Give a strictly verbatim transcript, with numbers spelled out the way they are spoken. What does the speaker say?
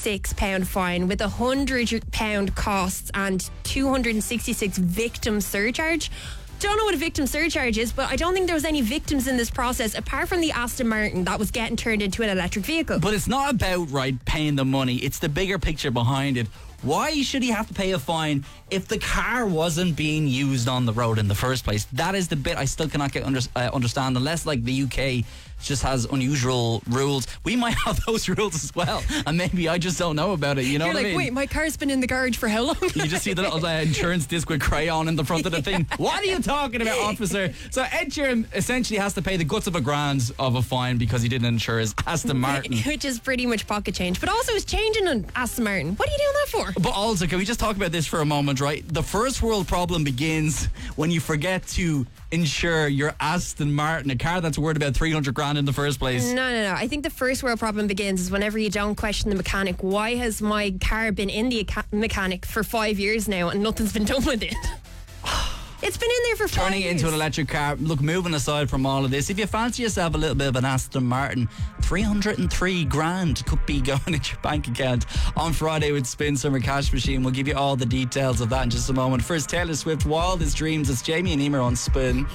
sixty-six pounds fine with a one hundred pounds costs and two hundred sixty-six victim surcharge. Don't know what a victim surcharge is, but I don't think there was any victims in this process apart from the Aston Martin that was getting turned into an electric vehicle. But it's not about, right, paying the money. It's the bigger picture behind it. Why should he have to pay a fine if the car wasn't being used on the road in the first place? That is the bit I still cannot get under, uh, understand, unless like the U K just has unusual rules. We might have those rules as well, and maybe I just don't know about it. You know You're what like, I mean? wait, my car's been in the garage for how long? You just see the little uh, insurance disc with crayon in the front of the thing. What are you talking about, officer? So Ed Sheeran essentially has to pay the guts of a grand of a fine because he didn't insure his Aston Martin. Which is pretty much pocket change. But also it's changing an Aston Martin. What are you doing that for? But also, can we just talk about this for a moment, right? The first world problem begins when you forget to insure your Aston Martin, a car that's worth about three hundred grand in the first place. No, no, no. I think the first world problem begins is whenever you don't question the mechanic. Why has my car been in the aca- mechanic for five years now and nothing's been done with it? It's been in there for five Turning it years. into an electric car. Look, moving aside from all of this, if you fancy yourself a little bit of an Aston Martin, three hundred three grand could be going into your bank account on Friday with Spin Summer Cash Machine. We'll give you all the details of that in just a moment. First, Taylor Swift, Wildest Dreams. It's Jamie and Emer on Spin.